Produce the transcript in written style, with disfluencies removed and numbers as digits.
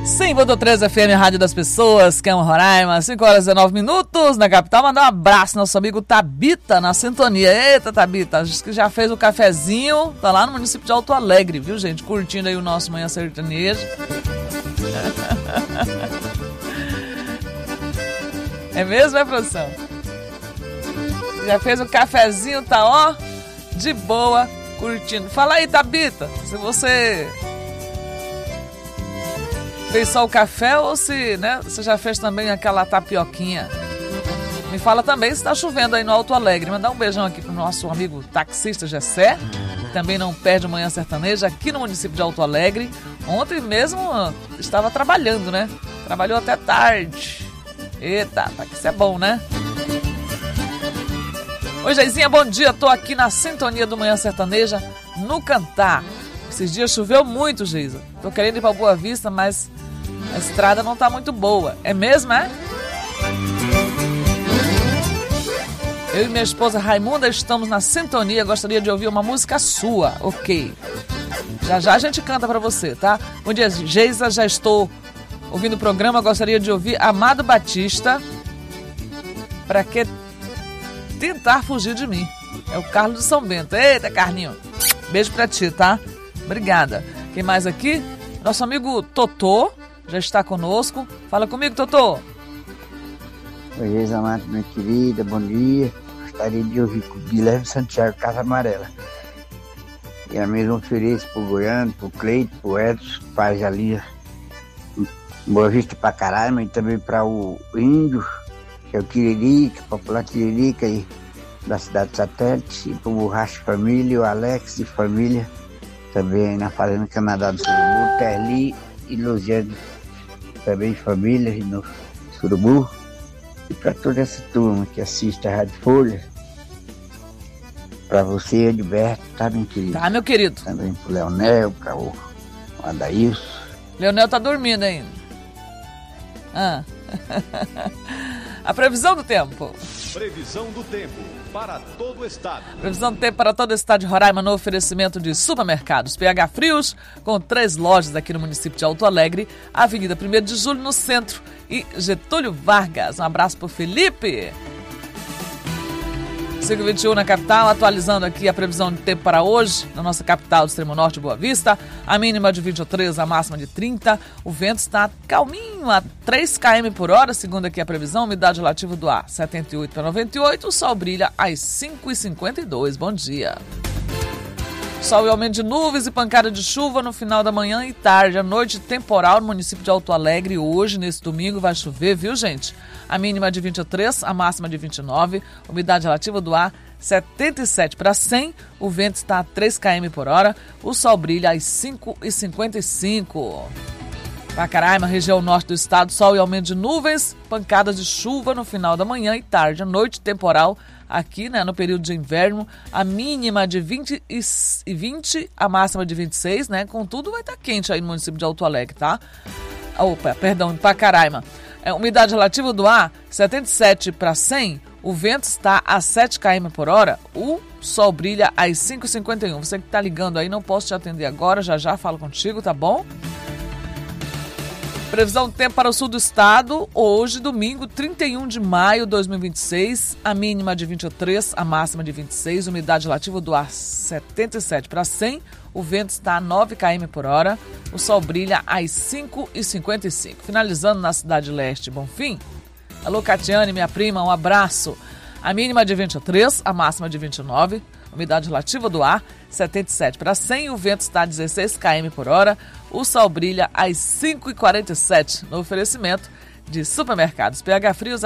100.3 FM, Rádio das Pessoas, que é um Roraima, 5h19 na capital. Mandar um abraço ao nosso amigo Tabita na sintonia. Eita, Tabita, diz que já fez o cafezinho, tá lá no município de Alto Alegre, viu, gente? Curtindo aí o nosso Manhã Sertaneja. É mesmo, é, produção? Já fez o cafezinho, tá, ó, de boa, curtindo. Fala aí, Tabita, se você fez só o café ou se, né, você já fez também aquela tapioquinha. Me fala também se tá chovendo aí no Alto Alegre. Mandar um beijão aqui pro nosso amigo taxista Gessé, que também não perde o Manhã Sertaneja aqui no município de Alto Alegre. Ontem mesmo estava trabalhando, né? Trabalhou até tarde. Eita, que isso é bom, né? Oi, Geizinha, bom dia. Tô aqui na sintonia do Manhã Sertaneja no Cantar. Esses dias choveu muito, Geisa. Tô querendo ir pra Boa Vista, mas a estrada não tá muito boa. É mesmo, é? Eu e minha esposa Raimunda estamos na sintonia. Gostaria de ouvir uma música sua. Ok. Já a gente canta pra você, tá? Bom dia, Geisa. Já estou ouvindo o programa. Gostaria de ouvir Amado Batista. Pra que tentar fugir de mim? É o Carlos de São Bento. Eita, Carlinho. Beijo pra ti, tá? Obrigada. Quem mais aqui? Nosso amigo Totô já está conosco. Fala comigo, Totô. Oi, Geisa Mato, minha querida, bom dia. Gostaria de ouvir com o Guilherme Santiago, Casa Amarela. E a mesma ofereço pro Goiano, pro Cleito, pro Edson, paz ali. Boa Vista pra caralho, mas também para o Índio, que é o Tiririca, popular Tiririca aí, da cidade satélite, e pro Borracha Família, o Alex e família, também na Fazenda Canadá do Surubu, Terli e Luziane, também família no Surubu. E para toda essa turma que assiste a Rádio Folha, para você, Edilberto, tá, meu querido? Tá, meu querido. Também pro Leonel, para o Adailson. Leonel tá dormindo ainda. A previsão do tempo. Previsão do tempo para todo o estado. Previsão do tempo para todo o estado de Roraima no oferecimento de supermercados PH Frios, com 3 lojas aqui no município de Alto Alegre, Avenida 1º de Julho no centro e Getúlio Vargas. Um abraço pro Felipe. 5h21 na capital, atualizando aqui a previsão de tempo para hoje, na nossa capital do extremo norte, Boa Vista. A mínima de 23, a máxima de 30. O vento está calminho, a 3 km por hora, segundo aqui a previsão. Umidade relativa do ar, 78 para 98. O sol brilha às 5h52. Bom dia. Sol e aumento de nuvens e pancada de chuva no final da manhã e tarde. À noite, temporal no município de Alto Alegre. Hoje, nesse domingo, vai chover, viu, gente? A mínima de 23, a máxima de 29. Umidade relativa do ar, 77 para 100. O vento está a 3 km por hora. O sol brilha às 5h55. Pacaraima, região norte do estado, sol e aumento de nuvens, pancadas de chuva no final da manhã e tarde. À noite, temporal aqui, né, no período de inverno, a mínima de 20, a máxima de 26, né? Contudo, vai estar quente aí no município de Alto Alegre, tá? Em Pacaraima. Umidade relativa do ar, 77 para 100. O vento está a 7 km por hora. O sol brilha às 5h51. Você que está ligando aí, não posso te atender agora. Já falo contigo, tá bom? Previsão do tempo para o sul do estado, hoje, domingo, 31 de maio de 2026, a mínima de 23, a máxima de 26, umidade relativa do ar 77 para 100, o vento está a 9 km por hora, o sol brilha às 5h55. Finalizando na cidade leste, Bonfim. Alô, Catiane, minha prima, um abraço. A mínima de 23, a máxima de 29, umidade relativa do ar 77 para 100, o vento está a 16 km por hora, o sol brilha às 5h47 no oferecimento de supermercados PH Frios.